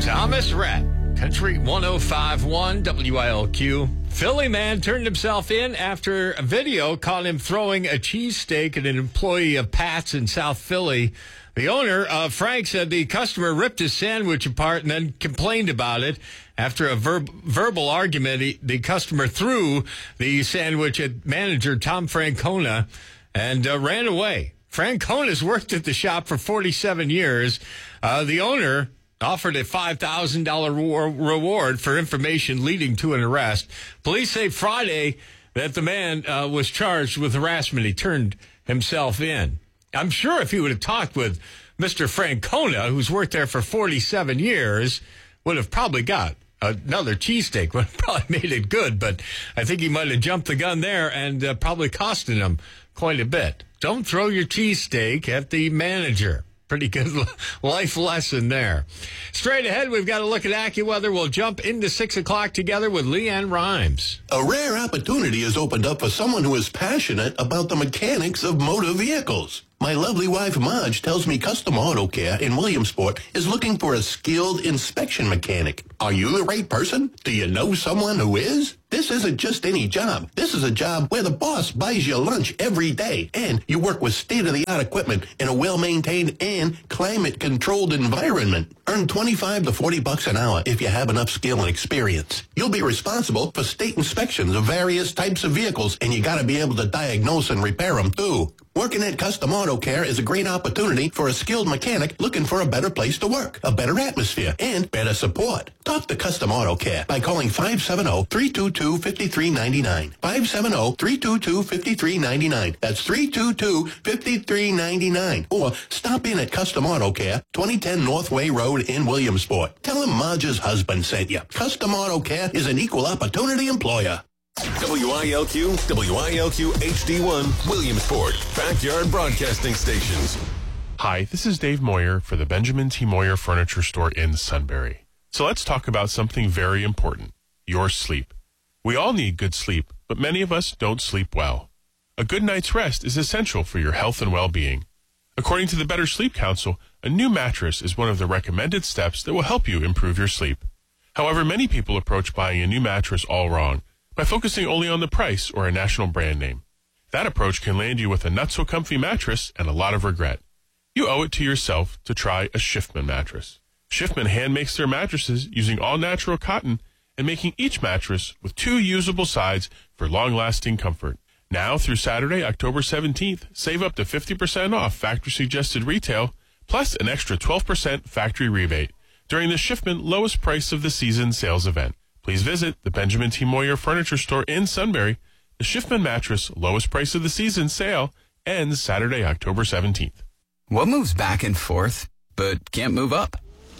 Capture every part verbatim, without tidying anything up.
Thomas Rhett, Country one oh five point one W I L Q. Philly man turned himself in after a video caught him throwing a cheesesteak at an employee of Pat's in South Philly. The owner, uh, Frank, said the customer ripped his sandwich apart and then complained about it. After a verb- verbal argument, he, the customer threw the sandwich at manager Tom Francona and uh, ran away. Francona's worked at the shop for forty-seven years. Uh, the owner offered a five thousand dollars reward for information leading to an arrest. Police say Friday that the man uh, was charged with harassment. He turned himself in. I'm sure if he would have talked with Mister Francona, who's worked there for forty-seven years, would have probably got another cheesesteak. Would have probably made it good, but I think he might have jumped the gun there and uh, probably costed him quite a bit. Don't throw your cheesesteak at the manager. Pretty good life lesson there. Straight ahead, we've got a look at AccuWeather. We'll jump into six o'clock together with Leanne Rhymes. A rare opportunity has opened up for someone who is passionate about the mechanics of motor vehicles. My lovely wife, Marge, tells me Custom Auto Care in Williamsport is looking for a skilled inspection mechanic. Are you the right person? Do you know someone who is? This isn't just any job. This is a job where the boss buys you lunch every day, and you work with state-of-the-art equipment in a well-maintained and climate-controlled environment. Earn twenty-five to forty bucks an hour if you have enough skill and experience. You'll be responsible for state inspections of various types of vehicles, and you gotta be able to diagnose and repair them, too. Working at Custom Auto Care is a great opportunity for a skilled mechanic looking for a better place to work, a better atmosphere, and better support. Talk to Custom Auto Care by calling five seven zero, three two two, five three nine nine. five seven zero, three two two, five three nine nine. That's three two two, five three nine nine. Or stop in at Custom Auto Care, twenty ten Northway Road in Williamsport. Tell him Marge's husband sent you. Custom Auto Care is an equal opportunity employer. W I L Q, W I L Q H D one, Williamsport, Backyard Broadcasting Stations. Hi, this is Dave Moyer for the Benjamin T. Moyer Furniture Store in Sunbury. So let's talk about something very important, your sleep. We all need good sleep, but many of us don't sleep well. A good night's rest is essential for your health and well-being. According to the Better Sleep Council, a new mattress is one of the recommended steps that will help you improve your sleep. However, many people approach buying a new mattress all wrong, by focusing only on the price or a national brand name. That approach can land you with a not-so-comfy mattress and a lot of regret. You owe it to yourself to try a Schiffman mattress. Schiffman hand makes their mattresses using all-natural cotton and making each mattress with two usable sides for long-lasting comfort. Now through Saturday, October seventeenth, save up to fifty percent off factory-suggested retail, plus an extra twelve percent factory rebate during the Schiffman lowest price of the season sales event. Please visit the Benjamin T. Moyer Furniture Store in Sunbury. The Schiffman mattress lowest price of the season sale ends Saturday, October seventeenth. What moves back and forth, but can't move up?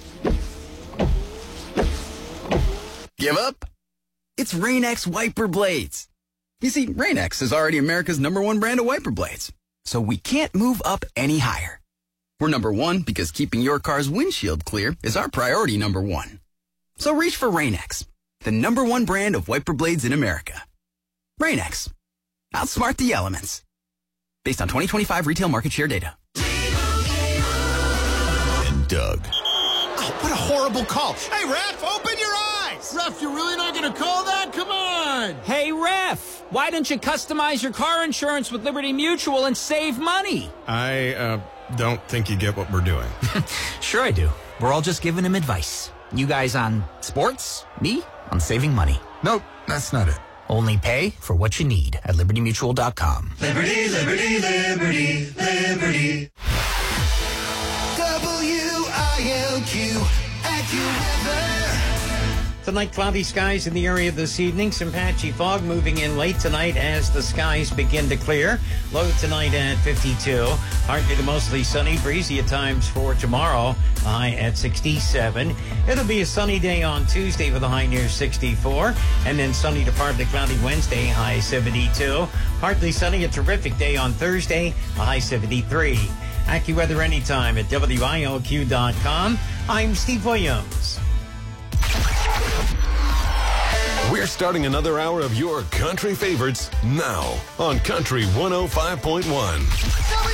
Give up? It's Rain-X wiper blades. You see, Rain-X is already America's number one brand of wiper blades, so we can't move up any higher. We're number one because keeping your car's windshield clear is our priority number one. So reach for Rain-X, the number one brand of wiper blades in America. Rain-X. Outsmart the elements. Based on twenty twenty-five retail market share data. And Doug. Oh, what a horrible call. Hey, Ref, open your eyes. Ref, you're really not going to call that? Come on. Hey, Ref, why don't you customize your car insurance with Liberty Mutual and save money? I uh, don't think you get what we're doing. Sure I do. We're all just giving him advice. You guys on sports, me on saving money. Nope, that's not it. Only pay for what you need at liberty mutual dot com. Liberty, liberty, liberty, liberty. W I L Q, AccuWeather. Tonight, cloudy skies in the area this evening. Some patchy fog moving in late tonight as the skies begin to clear. Low tonight at fifty-two. Partly to mostly sunny, breezy at times for tomorrow. High at sixty-seven. It'll be a sunny day on Tuesday with a high near sixty-four. And then sunny to partly cloudy Wednesday, high seventy-two. Partly sunny, a terrific day on Thursday, a high seventy-three. AccuWeather anytime at W I L Q dot com. I'm Steve Williams. We're starting another hour of your country favorites now on Country one oh five point one.